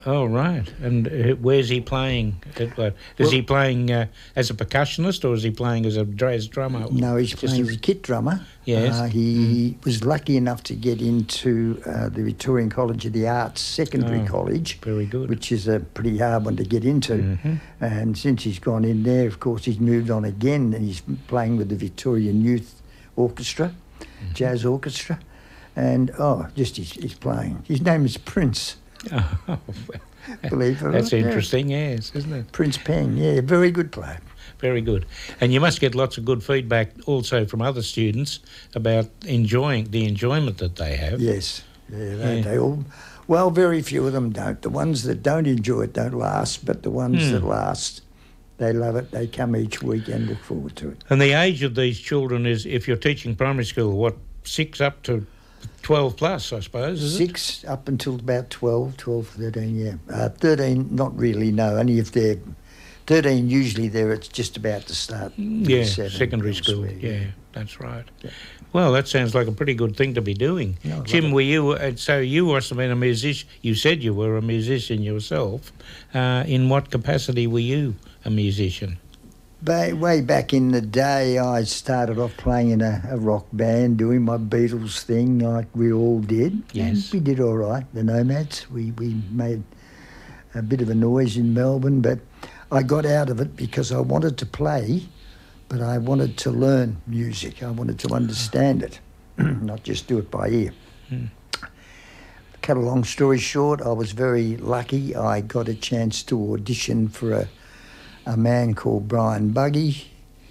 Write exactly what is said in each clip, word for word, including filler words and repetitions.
Oh, right. And uh, where's he playing? At what? Is Well- he playing uh, as a percussionist or is he playing as a as drummer? No, he's Just playing a- as a kit drummer. Yes. Uh, he was lucky enough to get into uh, the Victorian College of the Arts Secondary Oh, College, very good. which is a pretty hard one to get into. Mhm. And since he's gone in there, of course, he's moved on again and he's playing with the Victorian Youth Orchestra, Mm-hmm. Jazz Orchestra. And, oh, just he's, he's playing. His name is Prince, Oh, believe it or that's not. Yeah. interesting, yes, isn't it? Prince Peng, yeah, very good player. Very good. And you must get lots of good feedback also from other students about enjoying the enjoyment that they have. Yes, yeah, they, Yeah. they all. Well, very few of them don't. The ones that don't enjoy it don't last, but the ones Hmm. that last, they love it. They come each week and look forward to it. And the age of these children is, if you're teaching primary school, what, six up to twelve plus, I suppose, is it? Six up until about twelve, twelve, thirteen, yeah. Uh, thirteen, not really, no. Only if they're thirteen, usually they're it's just about to start. Yeah, seven secondary school. elsewhere, Yeah, that's right. Yeah. Well, that sounds like a pretty good thing to be doing. Yeah, I love Jim, it. were you, uh, so you must have been a musician, you said you were a musician yourself. Uh, in what capacity were you a musician? Ba- way back in the day, I started off playing in a, a rock band, doing my Beatles thing like we all did. Yes. And we did all right, the Nomads. We, we made a bit of a noise in Melbourne, but I got out of it because I wanted to play, but I wanted to learn music. I wanted to understand it, not just do it by ear. Hmm. Cut a long story short, I was very lucky. I got a chance to audition for a a man called Brian Buggy,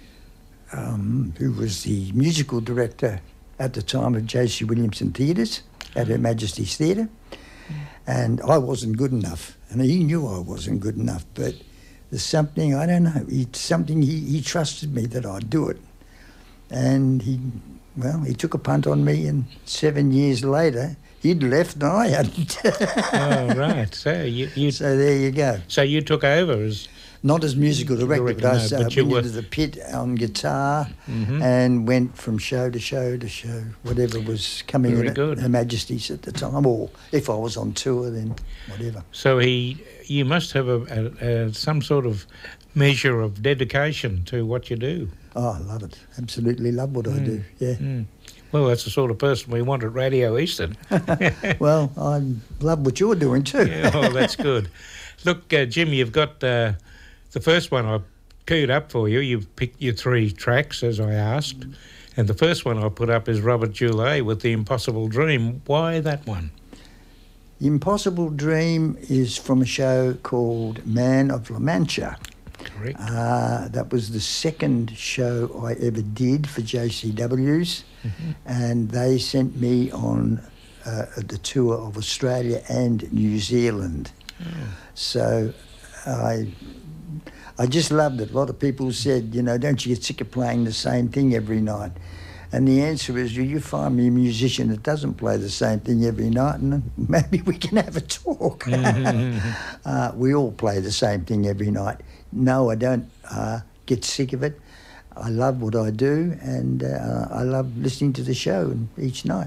um, who was the musical director at the time of J C Williamson Theatres at Her Majesty's Theatre. And I wasn't good enough, and he knew I wasn't good enough, but there's something, I don't know, he, something, he, he trusted me that I'd do it. And he, well, he took a punt on me, and seven years later, he'd left and I hadn't. Oh, right. So you, you, So there you go. so you took over as... Not as musical director, Director, but I no, s- uh, but you went were- into the pit on guitar Mhm. and went from show to show to show, whatever was coming Very in at good. Her Majesty's at the time, or if I was on tour, then whatever. So he, you must have a, a, a, some sort of measure of dedication to what you do. Oh, I love it. Absolutely love what I do, yeah. Mm. Well, that's the sort of person we want at Radio Eastern. Well, I love what you're doing too. Yeah, oh, that's good. Look, uh, Jim, you've got uh, the first one I queued up for you. You've picked your three tracks, as I asked. And the first one I put up is Robert Goulet with The Impossible Dream. Why that one? The Impossible Dream is from a show called Man of La Mancha. Correct. Uh, that was the second show I ever did for J C Ws, Mhm. and they sent me on uh, the tour of Australia and New Zealand. Oh. So I, I just loved it. A lot of people said, you know, don't you get sick of playing the same thing every night? And the answer is, you find me a musician that doesn't play the same thing every night, and maybe we can have a talk. Mhm. uh, we all play the same thing every night. No, I don't uh, get sick of it. I love what I do, and uh, I love listening to the show each night.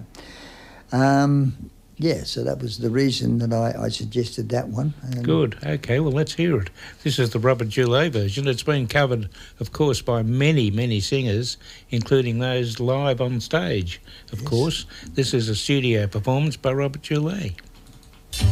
Um, yeah, so that was the reason that I, I suggested that one. And Good. Okay, well, let's hear it. This is the Robert Goulet version. It's been covered, of course, by many, many singers, including those live on stage, of Yes. course. This is a studio performance by Robert Goulet.